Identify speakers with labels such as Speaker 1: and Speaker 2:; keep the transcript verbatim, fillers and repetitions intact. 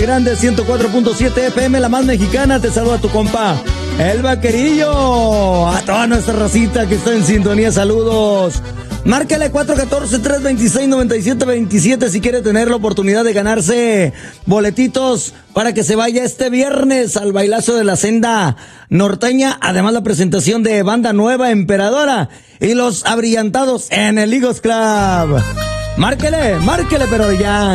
Speaker 1: Grande ciento cuatro punto siete F M, la más mexicana. Te saluda tu compa, el Vaquerillo. A toda nuestra racita que está en sintonía, saludos. Márcale cuatro uno cuatro, tres dos seis, nueve siete dos siete si quiere tener la oportunidad de ganarse boletitos para que se vaya este viernes al bailazo de la senda norteña. Además, la presentación de banda nueva, Emperadora, y los abrillantados en el Eagles Club. Márquele, márquele, pero ya.